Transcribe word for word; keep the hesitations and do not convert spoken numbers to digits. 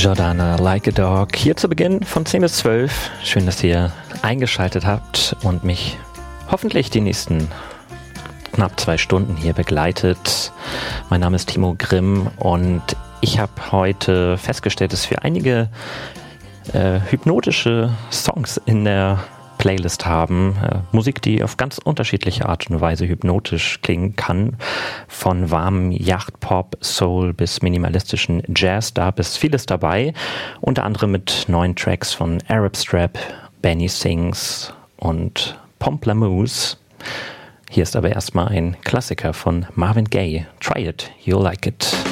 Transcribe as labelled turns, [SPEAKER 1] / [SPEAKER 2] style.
[SPEAKER 1] Jordana Like a Dog hier zu Beginn von zehn bis zwölf. Schön, dass ihr eingeschaltet habt und mich hoffentlich die nächsten knapp zwei Stunden hier begleitet. Mein Name ist Timo Grimm und ich habe heute festgestellt, dass wir einige äh, hypnotische Songs in der Playlist haben. Äh, Musik, die auf ganz unterschiedliche Art und Weise hypnotisch klingen kann. Von warmem Yachtpop, Soul bis minimalistischen Jazz, da ist vieles dabei. Unter anderem mit neuen Tracks von Arab Strap, Benny Sings und Pomplamoose. Hier ist aber erstmal ein Klassiker von Marvin Gaye. Try it, you'll like it.